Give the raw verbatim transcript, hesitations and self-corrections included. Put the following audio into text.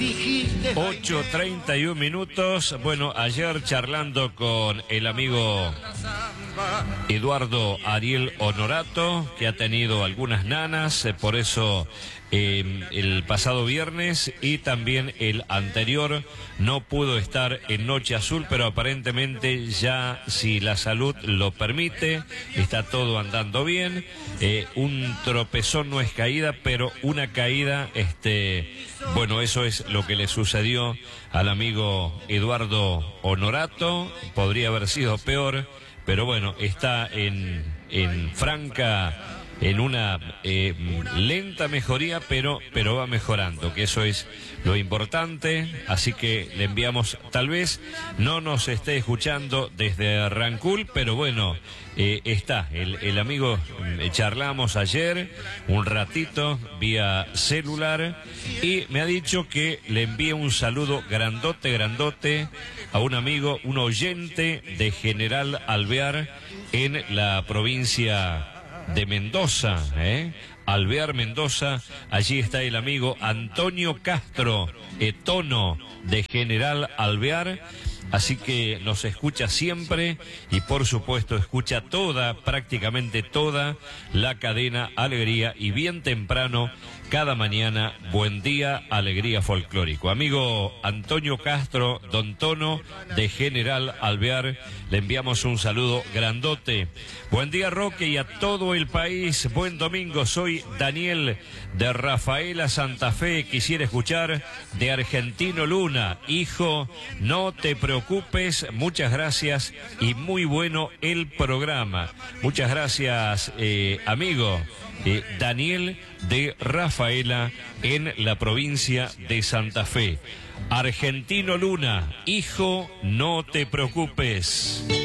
ocho treinta y un minutos. Bueno, ayer charlando con el amigo Eduardo Ariel Honorato, que ha tenido algunas nanas, eh, por eso eh, el pasado viernes y también el anterior no pudo estar en Noche Azul, pero aparentemente ya, si la salud lo permite, está todo andando bien. Eh, un tropezón no es caída, pero una caída, este, bueno, eso es lo que le sucedió al amigo Eduardo Honorato. Podría haber sido peor, pero bueno, está en, en franca, en una eh, lenta mejoría, pero, pero va mejorando, que eso es lo importante. Así que le enviamos, tal vez no nos esté escuchando desde Rancul, pero bueno, eh, está, el, el amigo, eh, charlamos ayer un ratito vía celular y me ha dicho que le envíe un saludo grandote, grandote a un amigo, un oyente de General Alvear en la provincia de Mendoza, ¿eh? Alvear, Mendoza. Allí está el amigo Antonio Castro, Etono de General Alvear. Así que nos escucha siempre y por supuesto escucha toda, prácticamente toda la cadena Alegría, y bien temprano cada mañana Buen Día Alegría Folclórico. Amigo Antonio Castro, Don Tono de General Alvear, le enviamos un saludo grandote. Buen día, Roque, y a todo el país. Buen domingo. Soy Daniel de Rafaela, Santa Fe. Quisiera escuchar de Argentino Luna. Hijo, no te preocupes. Muchas gracias y muy bueno el programa. Muchas gracias, eh, amigo. Eh, Daniel de Rafaela en la provincia de Santa Fe. Argentino Luna, hijo, no te preocupes.